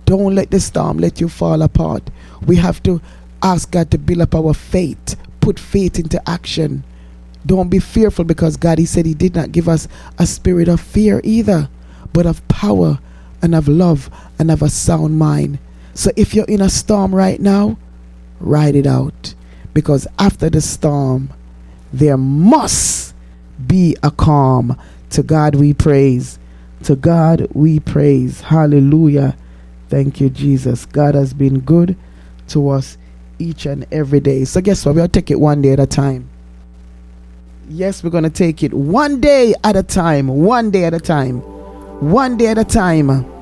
Don't let the storm let you fall apart. We have to ask God to build up our faith. Put faith into action. Don't be fearful, because God, He said He did not give us a spirit of fear either, but of power and of love and of a sound mind. So if you're in a storm right now, ride it out, because after the storm, there must be a calm. To God we praise. To God we praise. Hallelujah. Thank you, Jesus. God has been good to us each and every day. So guess what? We'll take it one day at a time. Yes, we're going to take it one day at a time. One day at a time. One day at a time.